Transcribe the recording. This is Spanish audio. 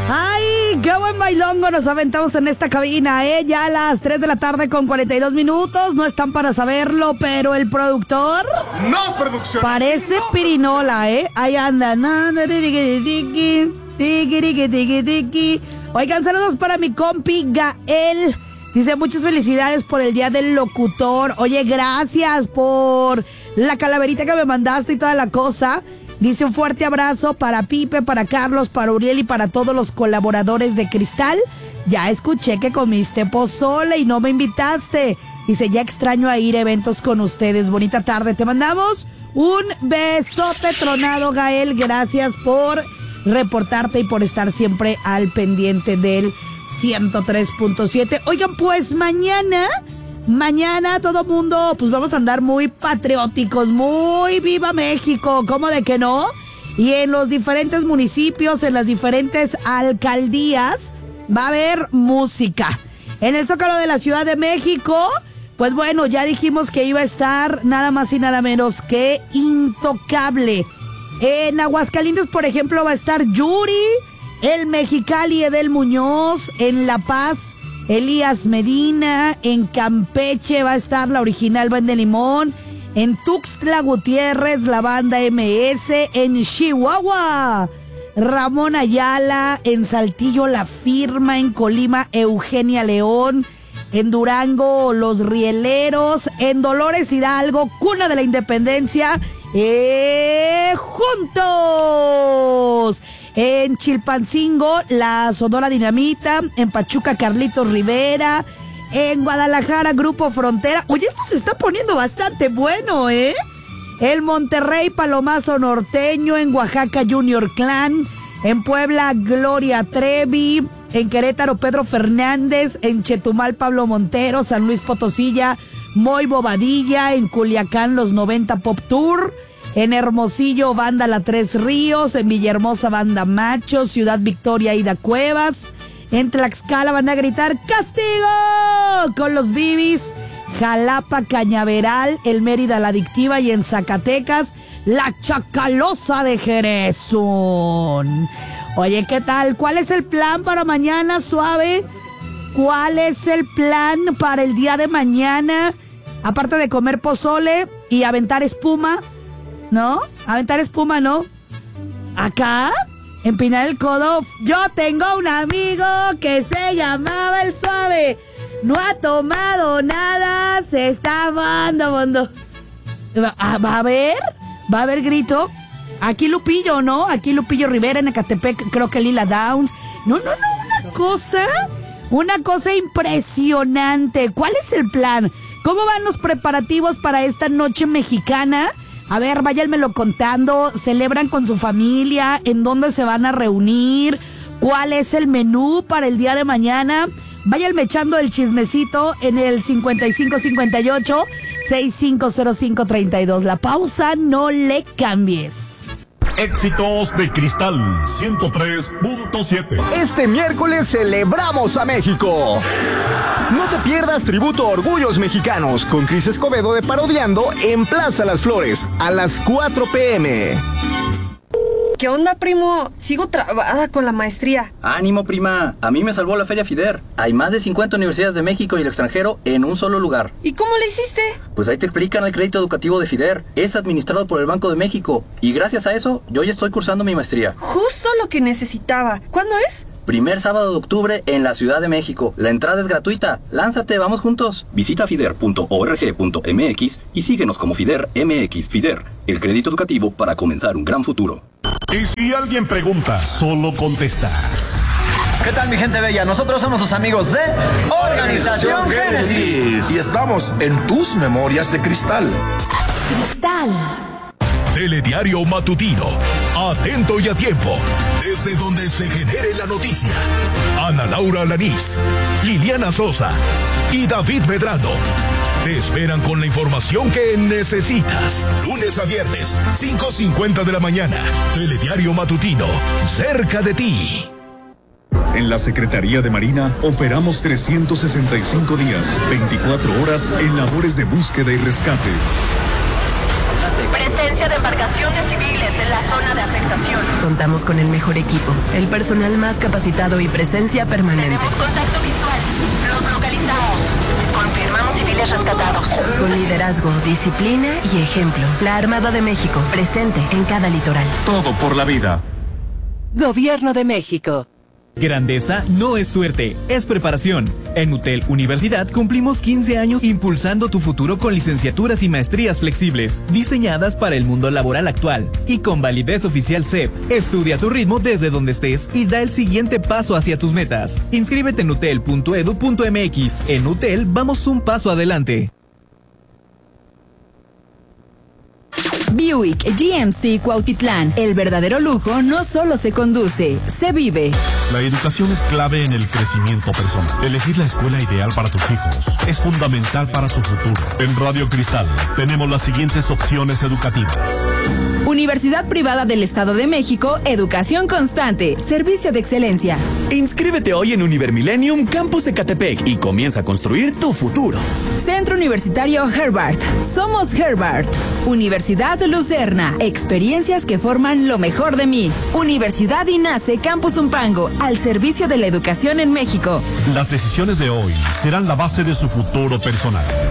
¡Ay, qué buen bailongo nos aventamos en esta cabina, Ya a las 3 de la tarde con 42 minutos. No están para saberlo, pero el productor... No, producción. Parece pirinola, Ahí anda. Oigan, saludos para mi compi Gael. Dice, muchas felicidades por el día del locutor. Oye, gracias por la calaverita que me mandaste y toda la cosa. Dice, un fuerte abrazo para Pipe, para Carlos, para Uriel y para todos los colaboradores de Cristal. Ya escuché que comiste pozole y no me invitaste. Dice, ya extraño a ir a eventos con ustedes. Bonita tarde. Te mandamos un besote tronado, Gael. Gracias por reportarte y por estar siempre al pendiente del 103.7. Oigan, pues mañana todo mundo, pues vamos a andar muy patrióticos, muy viva México, ¿cómo de que no? Y en los diferentes municipios, en las diferentes alcaldías, va a haber música. En el Zócalo de la Ciudad de México, pues bueno, ya dijimos que iba a estar nada más y nada menos que Intocable. En Aguascalientes, por ejemplo, va a estar Yuri, el Mexicali, Edel Muñoz, en La Paz, Elías Medina, en Campeche va a estar la original Banda de Limón, en Tuxtla Gutiérrez la banda MS, en Chihuahua Ramón Ayala, en Saltillo La Firma, en Colima Eugenia León, en Durango Los Rieleros, en Dolores Hidalgo, Cuna de la Independencia, juntos. En Chilpancingo, la Sonora Dinamita. En Pachuca, Carlitos Rivera. En Guadalajara, Grupo Frontera. Oye, esto se está poniendo bastante bueno, En Monterrey, Palomazo Norteño. En Oaxaca, Junior Clan. En Puebla, Gloria Trevi. En Querétaro, Pedro Fernández. En Chetumal, Pablo Montero. San Luis Potosilla, Moy Bobadilla. En Culiacán, Los 90 Pop Tour. En Hermosillo, banda La Tres Ríos. En Villahermosa, banda Machos. Ciudad Victoria, Ida Cuevas. En Tlaxcala van a gritar ¡Castigo! Con los Bibis. Jalapa, Cañaveral. El Mérida, La Adictiva. Y en Zacatecas, La Chacalosa de Jerezón. Oye, ¿qué tal? ¿Cuál es el plan para mañana, suave? ¿Cuál es el plan para el día de mañana? Aparte de comer pozole y aventar espuma, ¿no? Aventar espuma, ¿no? Acá, empinar el codo. Yo tengo un amigo que se llamaba el Suave. No ha tomado nada, se está bondo. ¿Va a haber grito? Aquí Lupillo, ¿no? Aquí Lupillo Rivera, en Ecatepec, creo que Lila Downs. No, una cosa impresionante. ¿Cuál es el plan? ¿Cómo van los preparativos para esta noche mexicana? A ver, váyanmelo contando. ¿Celebran con su familia? ¿En dónde se van a reunir? ¿Cuál es el menú para el día de mañana? Váyanme echando el chismecito en el 5558-650532. La pausa, no le cambies. Éxitos de Cristal 103.7. Este miércoles celebramos a México. No te pierdas Tributo a Orgullos Mexicanos con Cris Escobedo de Parodiando en Plaza Las Flores a las 4 p.m. ¿Qué onda, primo? Sigo trabada con la maestría. Ánimo, prima. A mí me salvó la Feria FIDER. Hay más de 50 universidades de México y el extranjero en un solo lugar. ¿Y cómo le hiciste? Pues ahí te explican el crédito educativo de FIDER. Es administrado por el Banco de México. Y gracias a eso, yo ya estoy cursando mi maestría. Justo lo que necesitaba. ¿Cuándo es? Primer sábado de octubre en la Ciudad de México. La entrada es gratuita. Lánzate, vamos juntos. Visita fider.org.mx y síguenos como FIDER MX. FIDER, el crédito educativo para comenzar un gran futuro. Y si alguien pregunta, solo contestas. ¿Qué tal, mi gente bella? Nosotros somos sus amigos de Organización Génesis. Y estamos en tus memorias de cristal. Cristal. Telediario matutino. Atento y a tiempo. Desde donde se genere la noticia. Ana Laura Alanís, Liliana Sosa y David Medrano te esperan con la información que necesitas. Lunes a viernes, 5:50 de la mañana. Telediario matutino, cerca de ti. En la Secretaría de Marina operamos 365 días, 24 horas en labores de búsqueda y rescate. presencia de embarcaciones civiles en la zona de afectación. Contamos con el mejor equipo, el personal más capacitado y presencia permanente. Tenemos contacto visual. Los localizamos. Confirmamos civiles rescatados. Con liderazgo, disciplina y ejemplo. La Armada de México, presente en cada litoral. Todo por la vida. Gobierno de México. Grandeza no es suerte, es preparación. En UTEL Universidad cumplimos 15 años impulsando tu futuro con licenciaturas y maestrías flexibles, diseñadas para el mundo laboral actual y con validez oficial CEP. Estudia a tu ritmo desde donde estés y da el siguiente paso hacia tus metas. Inscríbete en utel.edu.mx. En UTEL vamos un paso adelante. Buick GMC Cuautitlán. El verdadero lujo no solo se conduce, se vive. La educación es clave en el crecimiento personal. Elegir la escuela ideal para tus hijos es fundamental para su futuro. En Radio Cristal tenemos las siguientes opciones educativas. Universidad Privada del Estado de México, educación constante, servicio de excelencia. Inscríbete hoy en Univermillennium Campus Ecatepec y comienza a construir tu futuro. Centro Universitario Herbart. Somos Herbart. Universidad Lucerna. Experiencias que forman lo mejor de mí. Universidad INACE Campus Umpango, al servicio de la educación en México. Las decisiones de hoy serán la base de su futuro personal.